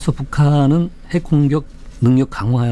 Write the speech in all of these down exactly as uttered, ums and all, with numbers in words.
그래서 북한은 핵공격 능력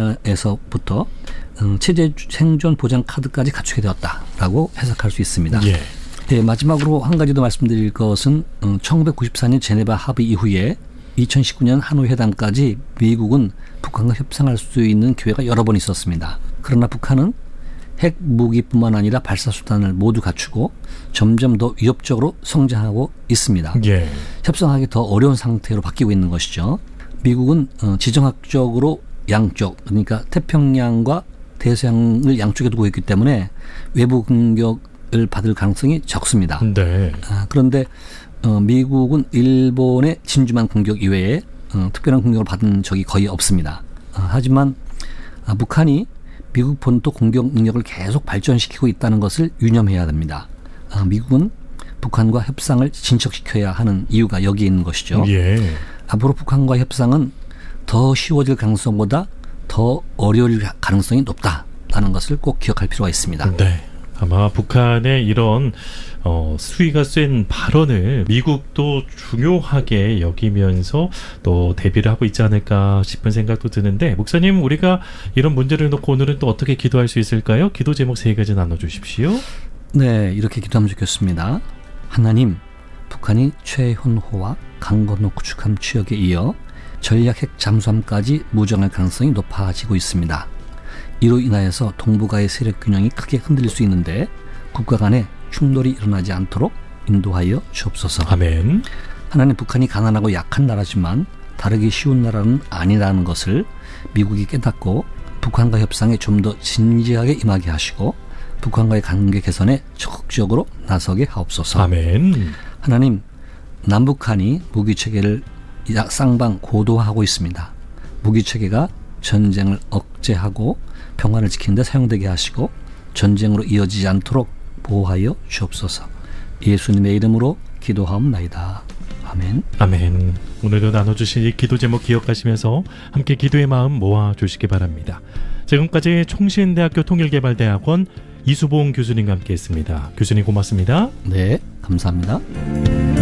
강화에서부터 체제 생존 보장 카드까지 갖추게 되었다라고 해석할 수 있습니다. 예. 네, 마지막으로 한 가지 더 말씀드릴 것은 천구백구십사 년 제네바 합의 이후에 이천십구 년 하노이 회담까지 미국은 북한과 협상할 수 있는 기회가 여러 번 있었습니다. 그러나 북한은 핵 무기뿐만 아니라 발사 수단을 모두 갖추고 점점 더 위협적으로 성장하고 있습니다. 예. 협상하기 더 어려운 상태로 바뀌고 있는 것이죠. 미국은 지정학적으로 양쪽, 그러니까 태평양과 대서양을 양쪽에 두고 있기 때문에 외부 공격을 받을 가능성이 적습니다. 네. 아, 그런데 어, 미국은 일본의 진주만 공격 이외에 어, 특별한 공격을 받은 적이 거의 없습니다. 어, 하지만 아, 북한이 미국 본토 공격 능력을 계속 발전시키고 있다는 것을 유념해야 됩니다. 아, 미국은 북한과 협상을 진척시켜야 하는 이유가 여기에 있는 것이죠. 예. 앞으로 북한과 협상은 더 쉬워질 가능성보다 더 어려울 가능성이 높다라는 것을 꼭 기억할 필요가 있습니다. 네. 아마 북한의 이런 어, 수위가 센 발언을 미국도 중요하게 여기면서 또 대비를 하고 있지 않을까 싶은 생각도 드는데, 목사님, 우리가 이런 문제를 놓고 오늘은 또 어떻게 기도할 수 있을까요? 기도 제목 세 가지 나눠주십시오. 네, 이렇게 기도하면 좋겠습니다. 하나님, 북한이 최현호와 강건호 구축함 추역에 이어 전략 핵 잠수함까지 무정할 가능성이 높아지고 있습니다. 이로 인하여서 동북아의 세력 균형이 크게 흔들릴 수 있는데 국가 간에 충돌이 일어나지 않도록 인도하여 주옵소서. 아멘. 하나님, 북한이 가난하고 약한 나라지만 다르기 쉬운 나라는 아니라는 것을 미국이 깨닫고 북한과 협상에 좀 더 진지하게 임하게 하시고 북한과의 관계 개선에 적극적으로 나서게 하옵소서. 아멘. 하나님, 남북한이 무기체계를 쌍방 고도화하고 있습니다. 무기체계가 전쟁을 억제하고 평화를 지키는 데 사용되게 하시고 전쟁으로 이어지지 않도록 보호하여 주옵소서. 예수님의 이름으로 기도하옵나이다. 아멘. 아멘. 오늘도 나눠주신 이 기도 제목 기억하시면서 함께 기도의 마음 모아주시기 바랍니다. 지금까지 총신대학교 통일개발대학원 이수봉 교수님과 함께했습니다. 교수님 고맙습니다. 네, 감사합니다.